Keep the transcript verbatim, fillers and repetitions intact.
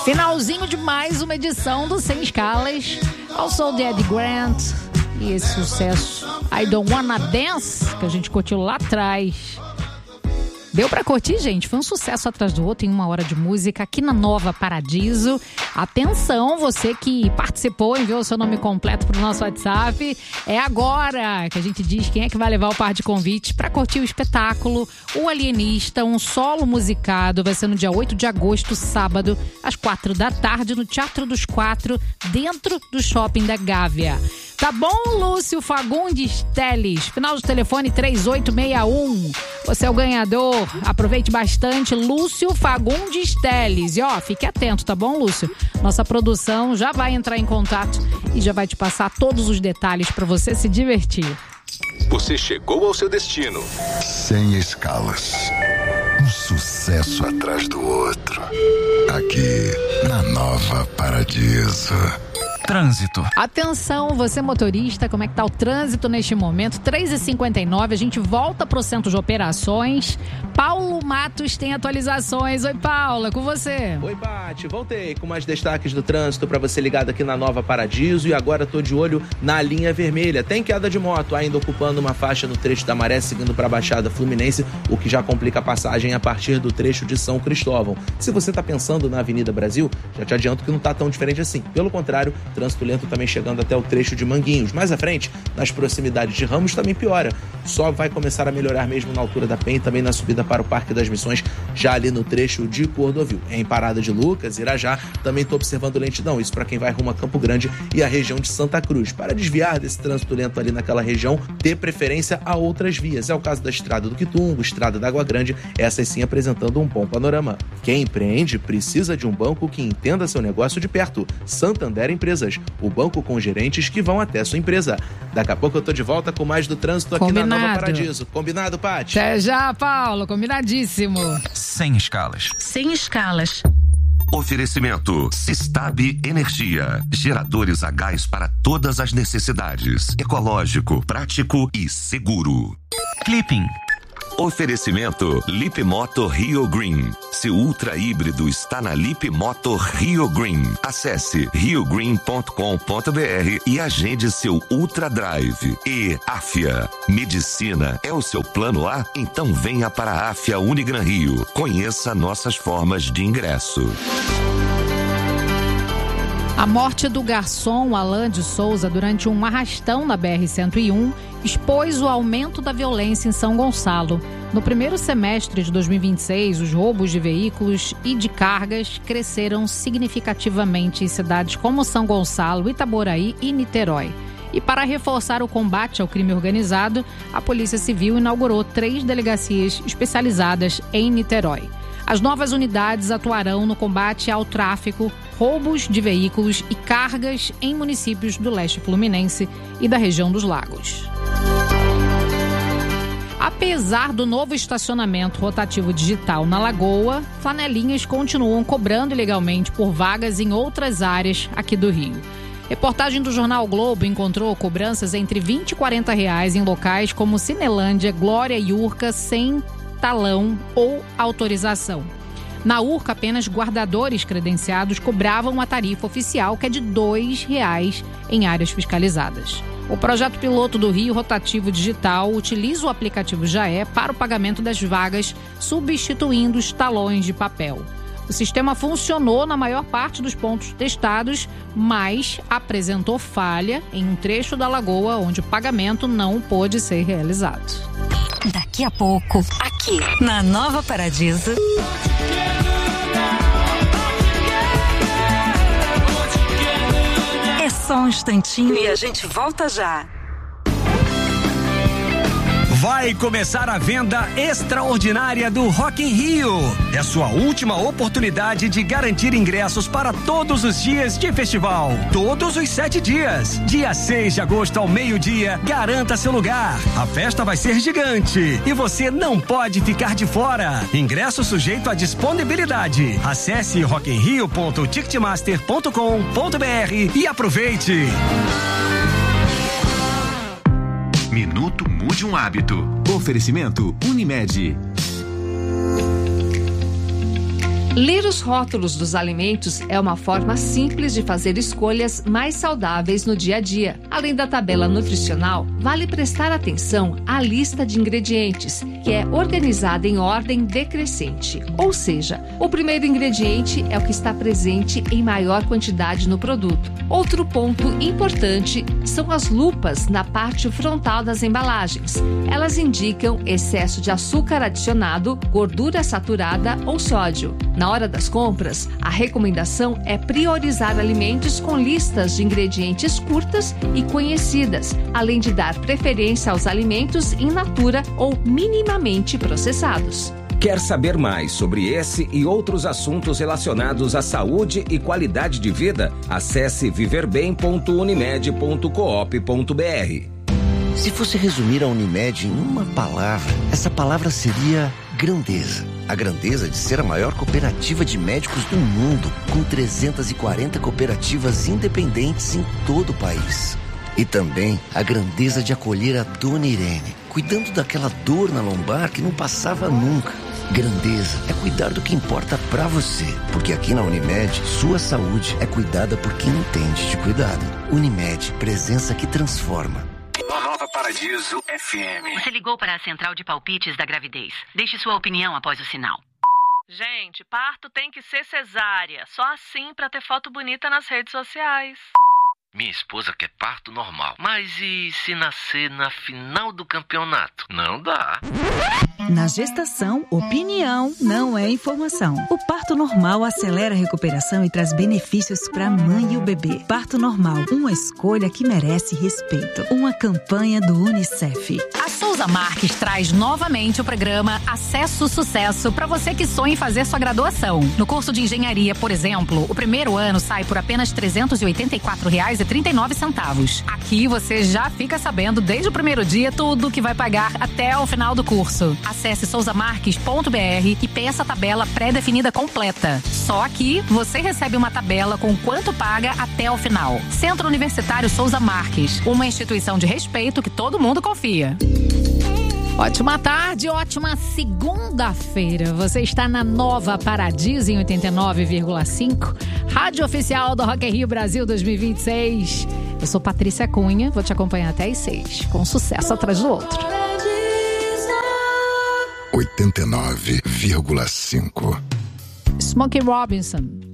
Finalzinho de mais uma edição do Sem Escalas. Eu sou o Ed Grant e esse sucesso I Don't Wanna Dance, que a gente curtiu lá atrás. Deu pra curtir, gente? Foi um sucesso atrás do outro em uma hora de música aqui na Nova Paradiso. Atenção, você que participou, enviou o seu nome completo pro nosso WhatsApp. É agora que a gente diz quem é que vai levar o par de convites pra curtir o espetáculo O Alienista, um solo musicado. Vai ser no dia oito de agosto, sábado, às quatro da tarde, no Teatro dos Quatro, dentro do Shopping da Gávea. Tá bom, Lúcio Fagundes Teles? Final do telefone três oito seis um. Você é o ganhador. Aproveite bastante, Lúcio Fagundes Teles. E ó, fique atento, tá bom, Lúcio? Nossa produção já vai entrar em contato e já vai te passar todos os detalhes para você se divertir. Você chegou ao seu destino. Sem escalas. Um sucesso atrás do outro. Aqui na Nova Paradiso. Trânsito. Atenção, você motorista, como é que tá o trânsito neste momento? três e cinquenta e nove, a gente volta pro centro de operações. Paulo Matos tem atualizações. Oi, Paulo, é com você. Oi, Paty, voltei com mais destaques do trânsito para você ligado aqui na Nova Paradiso e agora tô de olho na linha vermelha. Tem queda de moto ainda ocupando uma faixa no trecho da Maré, seguindo para a Baixada Fluminense, o que já complica a passagem a partir do trecho de São Cristóvão. Se você tá pensando na Avenida Brasil, já te adianto que não tá tão diferente assim. Pelo contrário, trânsito lento também chegando até o trecho de Manguinhos. Mais à frente, nas proximidades de Ramos, também piora. Só vai começar a melhorar mesmo na altura da Penha e também na subida para o Parque das Missões, já ali no trecho de Cordovil. Em Parada de Lucas, Irajá, também estou observando lentidão. Isso para quem vai rumo a Campo Grande e a região de Santa Cruz. Para desviar desse trânsito lento ali naquela região, ter preferência a outras vias. É o caso da Estrada do Quitungo, Estrada da Água Grande, essas sim apresentando um bom panorama. Quem empreende precisa de um banco que entenda seu negócio de perto. Santander Empresas, o banco com gerentes que vão até sua empresa. Daqui a pouco eu tô de volta com mais do trânsito aqui Combinado. na Nova Paradiso. Combinado, Paty? Até já, Paulo. Combinadíssimo. Sem escalas. Sem escalas. Oferecimento Sistab Energia. Geradores a gás para todas as necessidades. Ecológico, prático e seguro. Clipping. Oferecimento Lip Moto Rio Green. Seu ultra híbrido está na Lip Moto Rio Green. Acesse rio green ponto com ponto b r e agende seu Ultra Drive. E Afia. Medicina é o seu plano A? Então venha para a Afia Unigran Rio. Conheça nossas formas de ingresso. A morte do garçom Alan de Souza durante um arrastão na B R cento e um expôs o aumento da violência em São Gonçalo. No primeiro semestre de dois mil e vinte e seis, os roubos de veículos e de cargas cresceram significativamente em cidades como São Gonçalo, Itaboraí e Niterói. E para reforçar o combate ao crime organizado, a Polícia Civil inaugurou três delegacias especializadas em Niterói. As novas unidades atuarão no combate ao tráfico, roubos de veículos e cargas em municípios do leste fluminense e da região dos Lagos. Apesar do novo estacionamento rotativo digital na Lagoa, flanelinhas continuam cobrando ilegalmente por vagas em outras áreas aqui do Rio. Reportagem do Jornal Globo encontrou cobranças entre vinte e quarenta reais em locais como Cinelândia, Glória e Urca sem talão ou autorização. Na Urca, apenas guardadores credenciados cobravam a tarifa oficial, que é de dois reais em áreas fiscalizadas. O projeto piloto do Rio Rotativo Digital utiliza o aplicativo Jaé para o pagamento das vagas, substituindo os talões de papel. O sistema funcionou na maior parte dos pontos testados, mas apresentou falha em um trecho da lagoa onde o pagamento não pôde ser realizado. Daqui a pouco, aqui na Nova Paradiso. É só um instantinho e a gente volta já. Vai começar a venda extraordinária do Rock in Rio. É sua última oportunidade de garantir ingressos para todos os dias de festival. Todos os sete dias. Dia seis de agosto ao meio-dia, garanta seu lugar. A festa vai ser gigante e você não pode ficar de fora. Ingresso sujeito à disponibilidade. Acesse rock in rio ponto ticketmaster ponto com ponto b r e aproveite. Minuto Mude um Hábito. Oferecimento Unimed. Ler os rótulos dos alimentos é uma forma simples de fazer escolhas mais saudáveis no dia a dia. Além da tabela nutricional, vale prestar atenção à lista de ingredientes, que é organizada em ordem decrescente. Ou seja, o primeiro ingrediente é o que está presente em maior quantidade no produto. Outro ponto importante são as lupas na parte frontal das embalagens. Elas indicam excesso de açúcar adicionado, gordura saturada ou sódio. Na hora das compras, a recomendação é priorizar alimentos com listas de ingredientes curtas e conhecidas, além de dar preferência aos alimentos in natura ou minimamente processados. Quer saber mais sobre esse e outros assuntos relacionados à saúde e qualidade de vida? Acesse viver bem ponto unimed ponto coop ponto br. Se fosse resumir a Unimed em uma palavra, essa palavra seria grandeza. A grandeza de ser a maior cooperativa de médicos do mundo, com trezentas e quarenta cooperativas independentes em todo o país. E também a grandeza de acolher a Dona Irene, cuidando daquela dor na lombar que não passava nunca. Grandeza é cuidar do que importa pra você, porque aqui na Unimed, sua saúde é cuidada por quem entende de cuidado. Unimed, presença que transforma. Nova Paradiso F M. Você ligou para a central de palpites da gravidez. Deixe sua opinião após o sinal. Gente, parto tem que ser cesárea. Só assim pra ter foto bonita nas redes sociais. Minha esposa quer parto normal. Mas e se nascer na final do campeonato? Não dá. Na gestação, opinião não é informação. O parto normal acelera a recuperação e traz benefícios para a mãe e o bebê. Parto normal, uma escolha que merece respeito. Uma campanha do Unicef. A Souza Marques traz novamente o programa Acesso Sucesso para você que sonha em fazer sua graduação. No curso de engenharia, por exemplo, o primeiro ano sai por apenas trezentos e oitenta e quatro reais e trinta e nove centavos. Aqui você já fica sabendo desde o primeiro dia tudo que vai pagar até o final do curso. Acesse souza marques ponto br e peça a tabela pré-definida completa. Só aqui você recebe uma tabela com quanto paga até o final. Centro Universitário Souza Marques, uma instituição de respeito que todo mundo confia. Ótima tarde, ótima segunda-feira. Você está na Nova Paradiso em oitenta e nove vírgula cinco, rádio oficial do Rock in Rio Brasil dois mil e vinte e seis. Eu sou Patrícia Cunha, vou te acompanhar até às seis, com um sucesso atrás do outro. oitenta e nove vírgula cinco. Smokey Robinson.